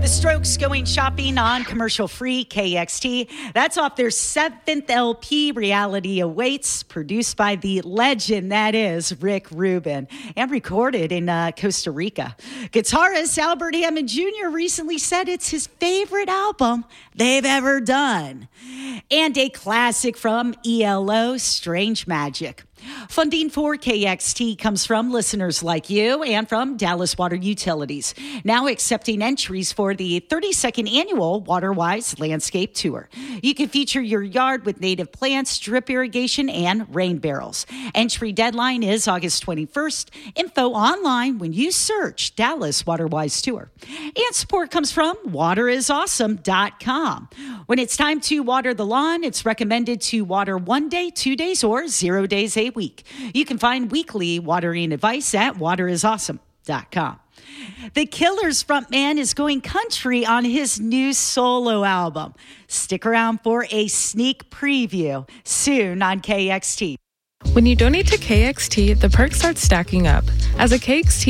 The Strokes going shopping on commercial-free KXT. That's off their 7th LP, Reality Awaits, produced by the legend that is Rick Rubin, and recorded in Costa Rica. Guitarist Albert Hammond Jr. recently said it's his favorite album they've ever done. And a classic from ELO, Strange Magic. Funding for KXT comes from listeners like you and from Dallas Water Utilities, now accepting entries for the 32nd annual WaterWise Landscape Tour. You can feature your yard with native plants, drip irrigation, and rain barrels. Entry deadline is August 21st. Info online when you search Dallas WaterWise Tour. And support comes from waterisawesome.com. When it's time to water the lawn, it's recommended to water 1 day, 2 days, or 0 days a week. You can find weekly watering advice at waterisawesome.com. The Killers frontman is going country on his new solo album. Stick around for a sneak preview soon on KXT. When you donate to KXT, the perks start stacking up. As a KXT